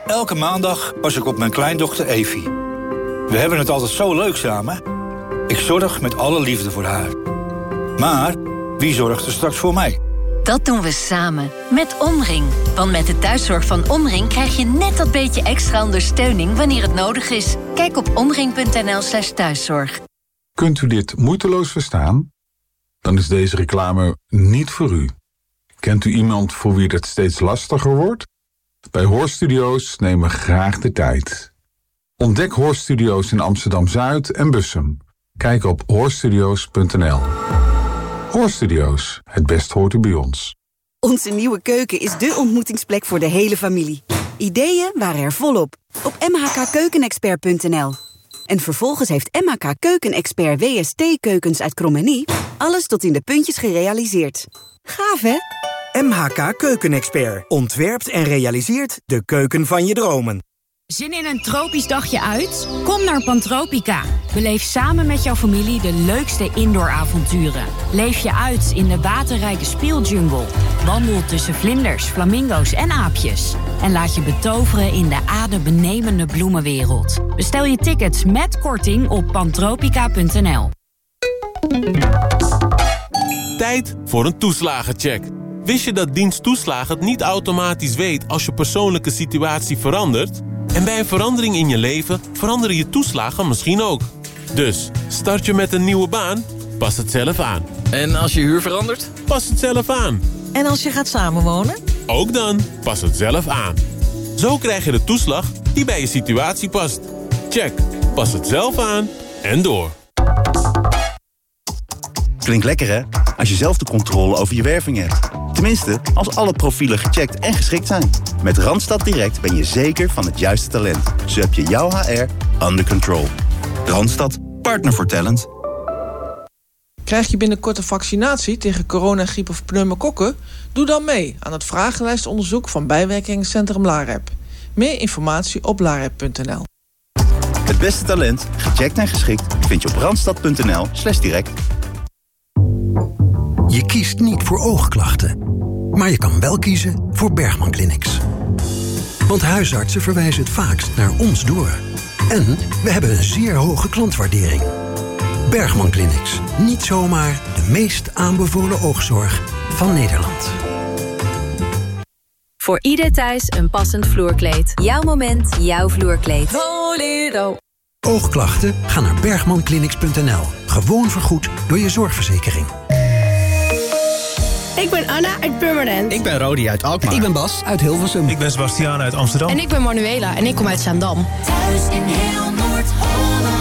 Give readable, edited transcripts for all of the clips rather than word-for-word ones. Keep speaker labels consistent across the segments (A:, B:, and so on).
A: Elke maandag pas ik op mijn kleindochter Evie. We hebben het altijd zo leuk samen. Ik zorg met alle liefde voor haar. Maar wie zorgt er straks voor mij?
B: Dat doen we samen, met Omring. Want met de thuiszorg van Omring krijg je net dat beetje extra ondersteuning wanneer het nodig is. Kijk op omring.nl/thuiszorg.
C: Kunt u dit moeiteloos verstaan? Dan is deze reclame niet voor u. Kent u iemand voor wie het steeds lastiger wordt? Bij Hoorstudio's nemen we graag de tijd. Ontdek Hoorstudio's in Amsterdam-Zuid en Bussum. Kijk op hoorstudio's.nl. Hoorstudio's, het best hoort u bij ons.
D: Onze nieuwe keuken is dé ontmoetingsplek voor de hele familie. Ideeën waren er volop op mhkkeukenexpert.nl. En vervolgens heeft MHK Keukenexpert WST Keukens uit Krommenie alles tot in de puntjes gerealiseerd. Gaaf, hè?
E: MHK Keukenexpert ontwerpt en realiseert de keuken van je dromen.
F: Zin in een tropisch dagje uit? Kom naar Pantropica. Beleef samen met jouw familie de leukste indooravonturen. Leef je uit in de waterrijke speeljungle. Wandel tussen vlinders, flamingo's en aapjes. En laat je betoveren in de adembenemende bloemenwereld. Bestel je tickets met korting op pantropica.nl.
G: Tijd voor een toeslagencheck. Wist je dat dienst toeslagen het niet automatisch weet als je persoonlijke situatie verandert? En bij een verandering in je leven veranderen je toeslagen misschien ook. Dus, start je met een nieuwe baan? Pas het zelf aan.
H: En als je huur verandert?
G: Pas het zelf aan.
I: En als je gaat samenwonen?
G: Ook dan, pas het zelf aan. Zo krijg je de toeslag die bij je situatie past. Check, pas het zelf aan en door.
J: Klinkt lekker, hè? Als je zelf de controle over je werving hebt. Tenminste, als alle profielen gecheckt en geschikt zijn. Met Randstad Direct ben je zeker van het juiste talent. Zo heb je jouw HR under control. Randstad, partner voor talent.
K: Krijg je binnenkort een vaccinatie tegen corona, griep of pneumokokken? Doe dan mee aan het vragenlijstonderzoek van bijwerkingencentrum LAREP. Meer informatie op larep.nl.
J: Het beste talent, gecheckt en geschikt, vind je op randstad.nl/direct.
L: Je kiest niet voor oogklachten, maar je kan wel kiezen voor Bergman Clinics. Want huisartsen verwijzen het vaakst naar ons door. En we hebben een zeer hoge klantwaardering. Bergman Clinics, niet zomaar de meest aanbevolen oogzorg van Nederland.
M: Voor ieder thuis een passend vloerkleed. Jouw moment, jouw vloerkleed.
L: Bolero. Oogklachten? Ga naar bergmanclinics.nl. Gewoon vergoed door je zorgverzekering.
N: Ik ben Anna uit Purmerend.
O: Ik ben Rodi uit Alkmaar.
P: Ik ben Bas uit Hilversum.
Q: Ik ben Sebastiaan uit Amsterdam.
N: En ik ben Manuela en ik kom uit Zaandam.
R: Thuis in heel Noord-Holland.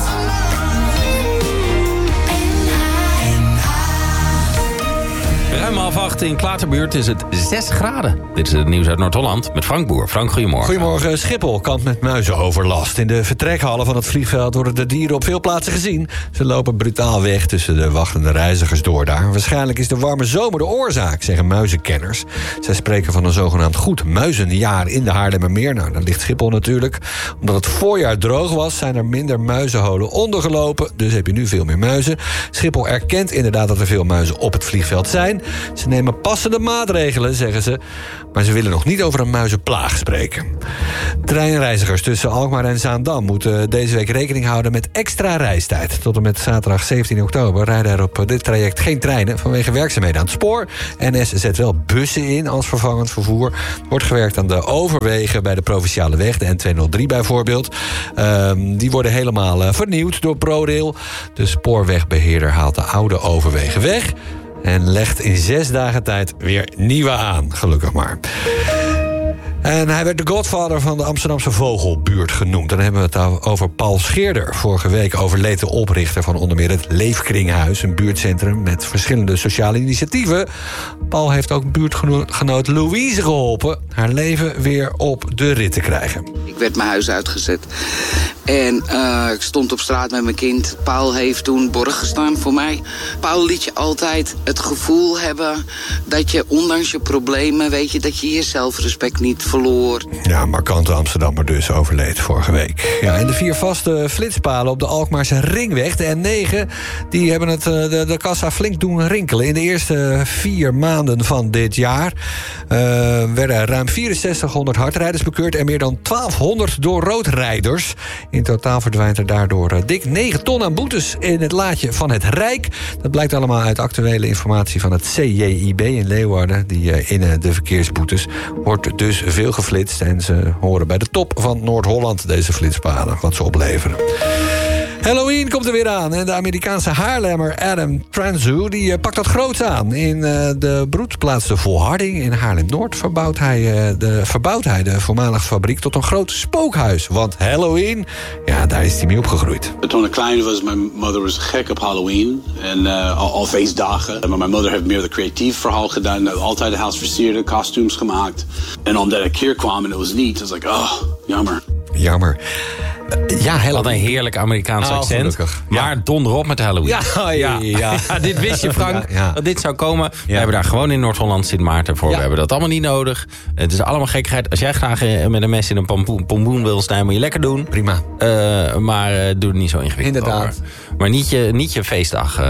H: Ruim 7:30 in Klaterbuurt is het 6 graden. Dit is het nieuws uit Noord-Holland met Frank Boer. Frank, goedemorgen.
S: Goedemorgen. Schiphol kampt met muizenoverlast. In de vertrekhallen van het vliegveld worden de dieren op veel plaatsen gezien. Ze lopen brutaal weg tussen de wachtende reizigers door daar. Waarschijnlijk is de warme zomer de oorzaak, zeggen muizenkenners. Zij spreken van een zogenaamd goed muizenjaar in de Haarlemmermeer. Nou, daar ligt Schiphol natuurlijk. Omdat het voorjaar droog was, zijn er minder muizenholen ondergelopen. Dus heb je nu veel meer muizen. Schiphol erkent inderdaad dat er veel muizen op het vliegveld zijn. Ze nemen passende maatregelen, zeggen ze. Maar ze willen nog niet over een muizenplaag spreken. Treinreizigers tussen Alkmaar en Zaandam moeten deze week rekening houden met extra reistijd. Tot en met zaterdag 17 oktober rijden er op dit traject geen treinen vanwege werkzaamheden aan het spoor. NS zet wel bussen in als vervangend vervoer. Wordt gewerkt aan de overwegen bij de Provinciale Weg, de N203 bijvoorbeeld. Die worden helemaal vernieuwd door ProRail. De spoorwegbeheerder haalt de oude overwegen weg en legt in 6 dagen tijd weer nieuwe aan, gelukkig maar. En hij werd de godfather van de Amsterdamse vogelbuurt genoemd. Dan hebben we het over Paul Scheerder. Vorige week overleed de oprichter van onder meer het Leefkringhuis, een buurtcentrum met verschillende sociale initiatieven. Paul heeft ook buurtgenoot Louise geholpen haar leven weer op de rit te krijgen.
T: Ik werd mijn huis uitgezet.
O: En ik stond op straat met mijn kind. Paul heeft toen borg gestaan voor mij. Paul liet je altijd het gevoel hebben dat je ondanks je problemen, weet je, dat je je zelfrespect niet verloor.
S: Ja, markante Amsterdammer dus overleed vorige week. Ja, en de 4 vaste flitspalen op de Alkmaarse Ringweg, de N9... die hebben het de kassa flink doen rinkelen. In de eerste 4 maanden van dit jaar werden ruim 6400 hardrijders bekeurd en meer dan 1200 door roodrijders. In totaal verdwijnt er daardoor dik 9 ton aan boetes in het laadje van het Rijk. Dat blijkt allemaal uit actuele informatie van het CJIB in Leeuwarden. Die in de verkeersboetes wordt dus veel geflitst en ze horen bij de top van Noord-Holland, deze flitspalen, wat ze opleveren. Halloween komt er weer aan en de Amerikaanse haarlemmer Adam Transu die pakt dat groots aan. In de broedplaats De Volharding in Haarlem-Noord verbouwt hij de voormalige fabriek tot een groot spookhuis. Want Halloween, ja, daar is hij mee opgegroeid.
P: Toen ik klein was, mijn moeder was gek op Halloween en al feestdagen. Maar mijn moeder heeft meer de creatief verhaal gedaan. Altijd het huis versierd, kostuums gemaakt. En omdat ik hier kwam en het was niet, was ik, oh, jammer.
H: Jammer. Ja, wat een heerlijk Amerikaans accent. Gelukkig. Maar donder op met Halloween. Ja, dit wist je, Frank, dat dit zou komen. We hebben daar gewoon in Noord-Holland Sint Maarten voor. We hebben dat allemaal niet nodig. Het is allemaal gekkigheid. Als jij graag met een mes in een pompoen wil snijden, moet je lekker doen.
S: Prima.
H: Maar doe het niet zo ingewikkeld.
S: Inderdaad.
H: Over. Maar niet je feestdag.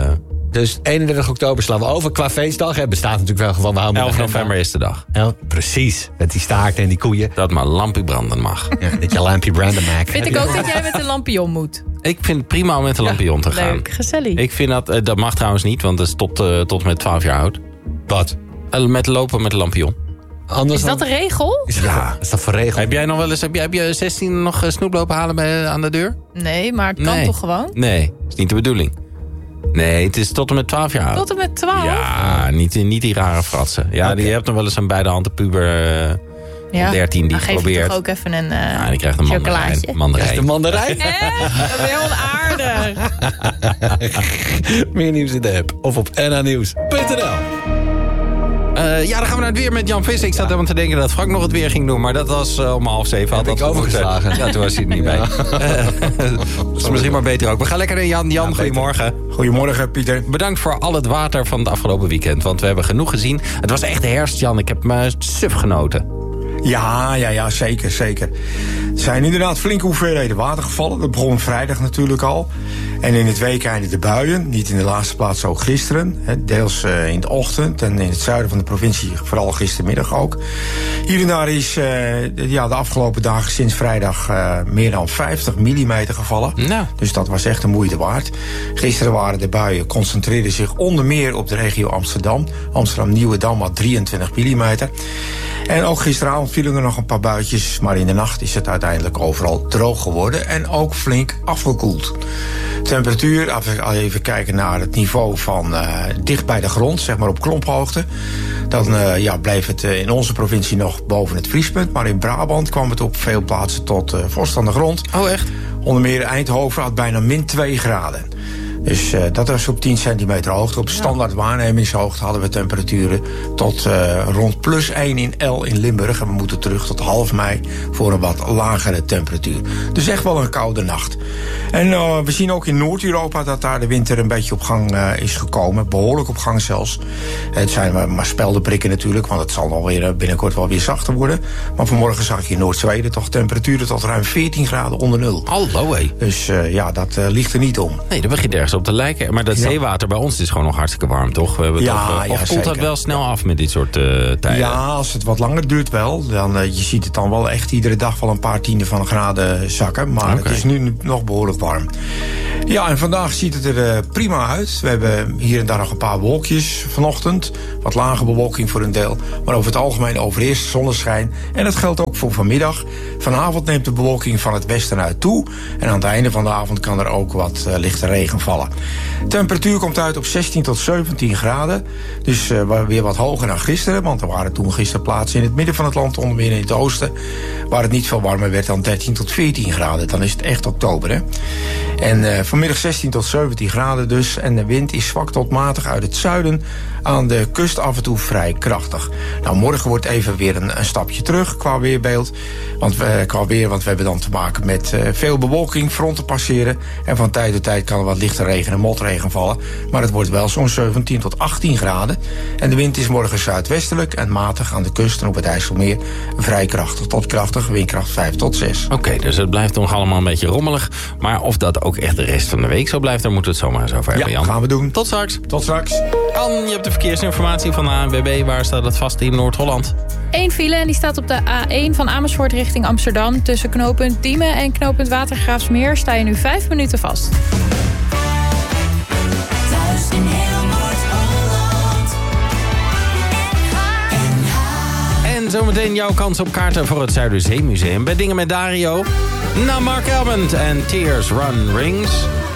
S: Dus 31 oktober slaan we over qua feestdag. Het bestaat natuurlijk wel gewoon.
H: 11 november is de dag.
S: Precies, met die staarten en die koeien.
H: Dat maar lampje branden mag.
S: Ja, dat je lampje branden maakt.
Q: Vind ik ook dat jij met een lampion moet.
H: Ik vind het prima om met een lampion te gaan.
Q: Leuk, gezellig.
H: Ik vind dat mag trouwens niet, want dat is tot met 12 jaar oud.
S: Wat?
H: Met lopen met een lampion.
Q: Is dat de regel?
S: Ja, is dat voor regel?
H: Heb jij nog wel eens, heb je 16 nog snoep lopen halen aan de deur?
Q: Nee, maar het kan toch gewoon?
H: Nee, is niet de bedoeling. Nee, het is tot en met 12 jaar oud.
Q: Tot en met 12?
H: Ja, niet die rare fratsen. Ja, je hebt nog wel eens een bij de hand de puber 13 die
Q: geef
H: probeert.
Q: Je toch ook even een
H: ja, die krijgt een mandarijn.
S: De mandarijn?
Q: Dat is heel onaardig.
S: Meer nieuws in de app of op nhnieuws.nl.
H: Ja, dan gaan we naar het weer met Jan Visser. Ik zat helemaal te denken dat Frank nog het weer ging doen, maar dat was om 6:30. Had
S: ik overgeslagen.
H: Ja, toen was hij er niet bij. Dat is misschien maar beter ook. We gaan lekker naar Jan. Jan, goedemorgen.
T: Goedemorgen, Pieter.
H: Bedankt voor al het water van het afgelopen weekend, want we hebben genoeg gezien. Het was echt herfst, Jan. Ik heb me suf genoten.
T: Ja, zeker. Er zijn inderdaad flinke hoeveelheden water gevallen. Dat begon vrijdag natuurlijk al. En in het weekende de buien. Niet in de laatste plaats ook gisteren. Deels in de ochtend en in het zuiden van de provincie vooral gistermiddag ook. Hier en daar is de afgelopen dagen sinds vrijdag meer dan 50 mm gevallen. Nou. Dus dat was echt de moeite waard. Gisteren waren de buien, concentreerden zich onder meer op de regio Amsterdam. Amsterdam-Nieuwedam had 23 mm. En ook gisteravond vielen er nog een paar buitjes, maar in de nacht is het uiteindelijk overal droog geworden en ook flink afgekoeld. Temperatuur, als we even kijken naar het niveau van dicht bij de grond, zeg maar op klomphoogte, dan bleef het in onze provincie nog boven het vriespunt, maar in Brabant kwam het op veel plaatsen tot vorst aan de grond.
H: Oh, echt?
T: Onder meer Eindhoven had bijna -2 graden. Dus dat was op 10 centimeter hoogte. Op standaard waarnemingshoogte hadden we temperaturen tot rond +1 in El in Limburg. En we moeten terug tot half mei voor een wat lagere temperatuur. Dus echt wel een koude nacht. En we zien ook in Noord-Europa dat daar de winter een beetje op gang is gekomen. Behoorlijk op gang zelfs. Het zijn maar speldenprikken natuurlijk, want het zal nog weer binnenkort wel weer zachter worden. Maar vanmorgen zag ik in Noord-Zweden toch temperaturen tot ruim 14 graden onder nul.
H: Hallo hé.
T: Dus dat ligt er niet om.
H: Nee, dat begint ergens op te lijken. Maar dat zeewater bij ons is gewoon nog hartstikke warm, toch? We hebben of komt dat wel snel af met dit soort tijden?
T: Ja, als het wat langer duurt wel. Dan, je ziet het dan wel echt iedere dag wel een paar tienden van een graden zakken. Maar het is nu nog behoorlijk warm. Ja, en vandaag ziet het er prima uit. We hebben hier en daar nog een paar wolkjes vanochtend. Wat lage bewolking voor een deel. Maar over het algemeen overheerst zonneschijn. En dat geldt ook voor vanmiddag. Vanavond neemt de bewolking van het westen uit toe. En aan het einde van de avond kan er ook wat lichte regen vallen. De temperatuur komt uit op 16 tot 17 graden. Dus weer wat hoger dan gisteren. Want er waren toen gisteren plaatsen in het midden van het land, onder meer in het oosten, waar het niet veel warmer werd dan 13 tot 14 graden. Dan is het echt oktober, hè. En vanmiddag Vanmiddag 16 tot 17 graden dus. En de wind is zwak tot matig uit het zuiden. Aan de kust af en toe vrij krachtig. Nou, morgen wordt even weer een stapje terug qua weerbeeld. Want we hebben dan te maken met veel bewolking, fronten passeren. En van tijd tot tijd kan er wat lichte regen en motregen vallen. Maar het wordt wel zo'n 17 tot 18 graden. En de wind is morgen zuidwestelijk en matig aan de kust en op het IJsselmeer vrij krachtig tot krachtig, windkracht 5 tot 6.
H: Oké, dus het blijft nog allemaal een beetje rommelig. Maar of dat ook echt de rest van de week zo blijft, daar moeten we het zomaar eens over hebben, Jan.
T: Ja, gaan we doen.
H: Tot straks.
T: Tot straks.
H: Jan, je hebt de verkeersinformatie van de ANWB. Waar staat het vast in Noord-Holland?
Q: 1 file en die staat op de A1 van Amersfoort richting Amsterdam. Tussen knooppunt Diemen en knooppunt Watergraafsmeer sta je nu 5 minuten vast.
R: Thuis in heel Noord-Holland.
H: En zometeen jouw kans op kaarten voor het Zuiderzeemuseum bij Dingen met Dario. Na Mark Almond en Tears Run Rings.